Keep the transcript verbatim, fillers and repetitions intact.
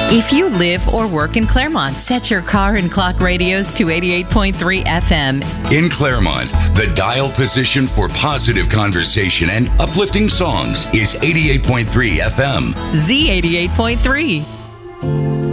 If you live or work in Claremont, set your car and clock radios to eighty-eight point three F M. In Claremont, the dial position for positive conversation and uplifting songs is eighty-eight point three F M. Z eighty-eight point three.